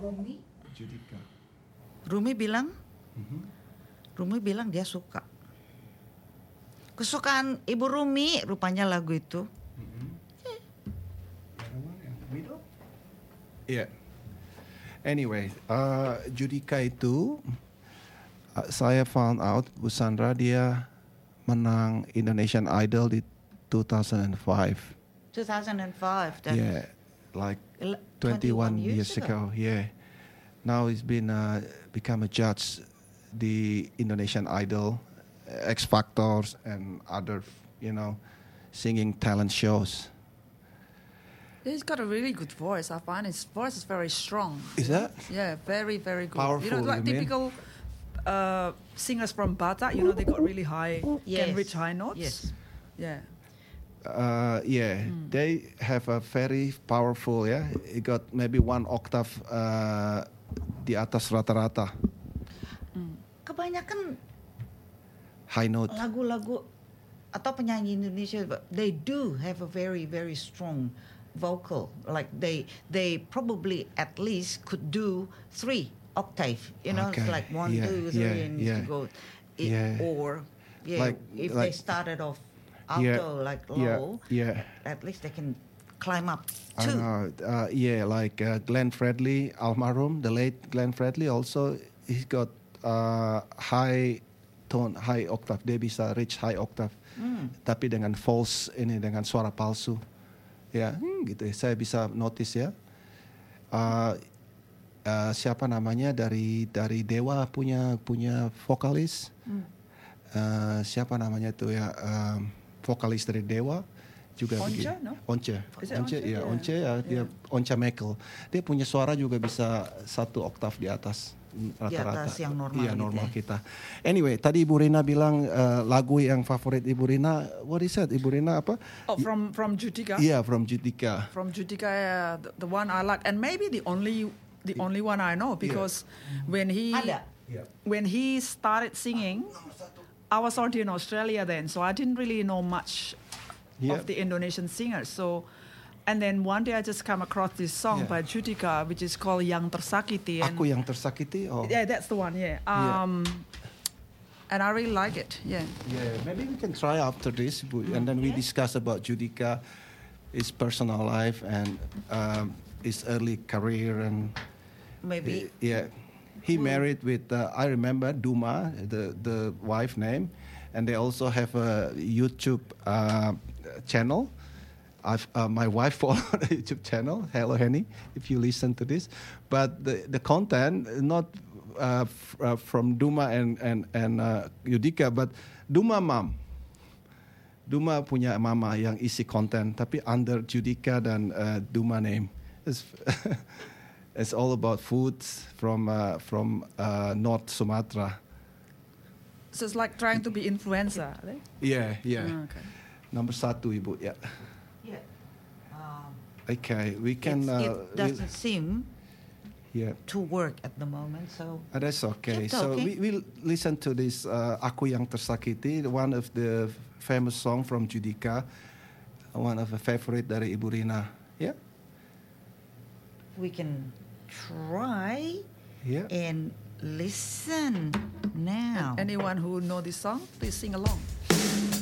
Rumi? Judika. Rumi bilang? Mhm. Rumi bilang dia suka. Kesukaan Ibu Rumi rupanya lagu itu. Yeah. Anyway, Judika itu saya found out Bu Sandra dia menang Indonesian Idol di 2005. 2005. That Yeah, like 21 years ago. Yeah. Now he's been become a judge the Indonesian Idol, X Factors, and other, singing talent shows. He's got a really good voice. I find his voice is very strong. Is that? Yeah, very, very good. Powerful, Like you mean? typical singers from Batak, they got really high, can reach high notes. Yes. Yeah. They have a very powerful, it got maybe 1 octave di atas rata-rata. Kebanyakan High note. lagu-lagu atau penyanyi Indonesia, they do have a very, very strong vocal. Like they probably at least could do 3 octave. Okay. It's like 1, 2, 3, and to go. Or Like- if like- they started off alto, like low, Yeah. at least they can climb up I 2. know. Like Glenn Fredly, almarhum, the late Glenn Fredly also, he's got high tone, high octave. Dia bisa reach high octave. Tapi dengan false ini, dengan suara palsu. Ya, gitu ya. Saya bisa notice ya. Siapa namanya dari Dewa punya vokalis. Siapa namanya itu ya, vokalis dari Dewa juga Once, begini. no? Once. Is it Once? Ya, Yeah. Once ya, dia Once Mekel. Dia punya suara juga bisa 1 oktav di atas rata-rata. atas yang normal Iya, gitu normal ya. kita. Anyway, tadi Ibu Rina bilang lagu yang favorit Ibu Rina, what is that? Ibu Rina apa? Oh, from Judika. Iya, from Judika. From Judika, the one I like, and maybe the only one I know, because when he Ada. when he started singing, I was already in Australia then, so I didn't really know much of the Indonesian singers. So, and then one day I just come across this song by Judika, which is called Yang Tersakiti. And Aku yang tersakiti. Oh. yeah, that's the one. Yeah. And I really like it. Yeah. Yeah, maybe we can try after this, Bu, and then we discuss about Judika, his personal life and his early career and Maybe. He married with I remember Duma, the wife name, and they also have a YouTube channel. My wife followed the YouTube channel. Hello, Henny, if you listen to this, but the content not from Duma and Judika, but Duma mom. Duma punya mama yang isi konten, tapi under Judika dan Duma name. It's all about foods from North Sumatra. So it's like trying to be influencer. Right? Yeah. Okay. Nomor 1, Ibu. Yeah. Yeah. Okay, we can. It doesn't seem Yeah. to work at the moment, so That's okay. Keep So talking. we'll listen to this Aku Yang Tersakiti, one of the famous song from Judika, one of the favorite dari Ibu Rina. Yeah. we can try Yeah. and listen now. Anyone who know this song, please sing along.